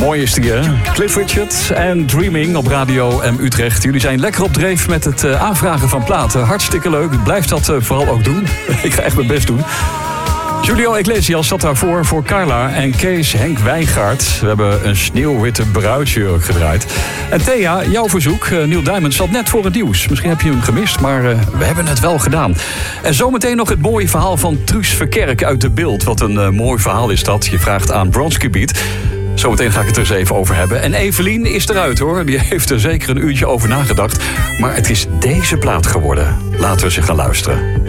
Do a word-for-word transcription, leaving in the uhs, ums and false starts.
Mooi is die, hè? Cliff Richard en Dreaming op Radio M Utrecht. Jullie zijn lekker op dreef met het uh, aanvragen van platen. Hartstikke leuk. Blijf dat uh, vooral ook doen. Ik ga echt mijn best doen. Julio Iglesias zat daarvoor voor Carla en Kees Henk Wijngaard. We hebben een sneeuwwitte bruidsjurk gedraaid. En Thea, jouw verzoek, uh, Neil Diamond, zat net voor het nieuws. Misschien heb je hem gemist, maar uh, we hebben het wel gedaan. En zometeen nog het mooie verhaal van Truus Verkerk uit De Bild. Wat een uh, mooi verhaal is dat. Je vraagt aan Bronski Beat. Zometeen ga ik het er eens even over hebben. En Evelien is eruit, hoor. Die heeft er zeker een uurtje over nagedacht. Maar het is deze plaat geworden. Laten we ze gaan luisteren.